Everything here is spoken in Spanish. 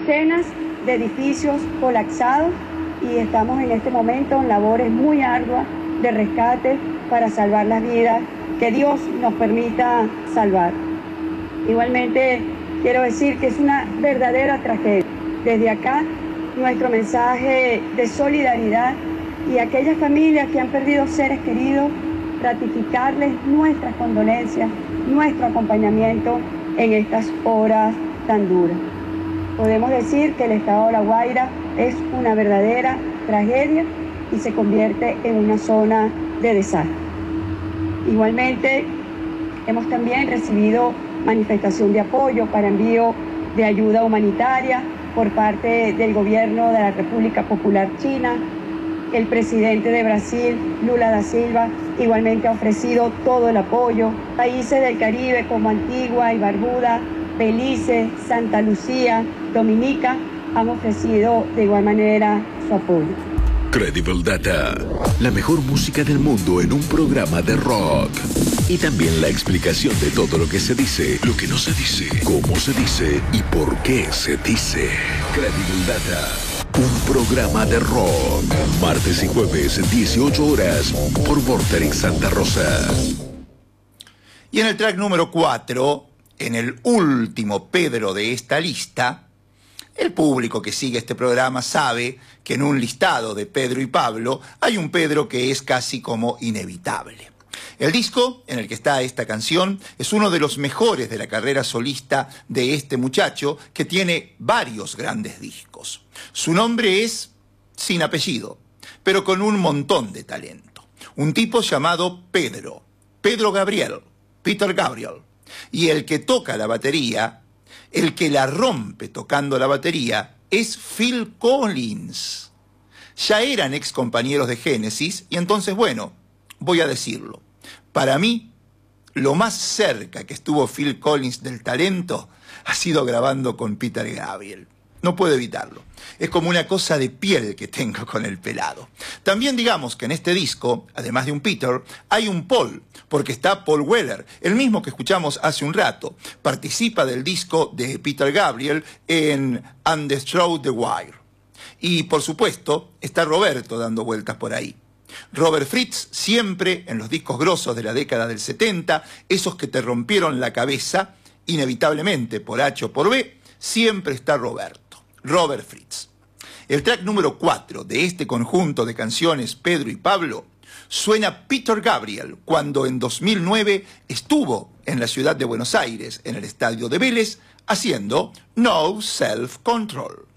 decenas de edificios colapsados y estamos en este momento en labores muy arduas de rescate para salvar las vidas que Dios nos permita salvar. Igualmente quiero decir que es una verdadera tragedia. Desde acá nuestro mensaje de solidaridad y a aquellas familias que han perdido seres queridos, ratificarles nuestras condolencias, nuestro acompañamiento en estas horas tan duras. Podemos decir que el estado de La Guaira es una verdadera tragedia y se convierte en una zona de desastre. Igualmente, hemos también recibido manifestación de apoyo para envío de ayuda humanitaria por parte del gobierno de la República Popular China. El presidente de Brasil, Lula da Silva, igualmente ha ofrecido todo el apoyo. Países del Caribe como Antigua y Barbuda, Belice, Santa Lucía, Dominica han ofrecido de igual manera su apoyo. Credible Data, la mejor música del mundo en un programa de rock. Y también la explicación de todo lo que se dice, lo que no se dice, cómo se dice y por qué se dice. Credible Data, un programa de rock. Martes y jueves, 18 horas, por Vorterix Santa Rosa. Y en el track número 4, en el último Pedro de esta lista, el público que sigue este programa sabe que en un listado de Pedro y Pablo hay un Pedro que es casi como inevitable. El disco en el que está esta canción es uno de los mejores de la carrera solista de este muchacho que tiene varios grandes discos. Su nombre es sin apellido, pero con un montón de talento. Un tipo llamado Pedro Gabriel, Peter Gabriel. Y el que toca la batería, el que la rompe tocando la batería, es Phil Collins. Ya eran ex compañeros de Genesis y entonces, bueno, voy a decirlo. Para mí, lo más cerca que estuvo Phil Collins del talento ha sido grabando con Peter Gabriel. No puedo evitarlo. Es como una cosa de piel que tengo con el pelado. También digamos que en este disco, además de un Peter, hay un Paul, porque está Paul Weller, el mismo que escuchamos hace un rato. Participa del disco de Peter Gabriel en And the Through the Wire. Y por supuesto, está Roberto dando vueltas por ahí. Robert Fritz, siempre en los discos grosos de la década del 70, esos que te rompieron la cabeza, inevitablemente por H o por B, siempre está Robert Fritz. El track número 4 de este conjunto de canciones Pedro y Pablo suena Peter Gabriel cuando en 2009 estuvo en la ciudad de Buenos Aires, en el estadio de Vélez, haciendo No Self Control.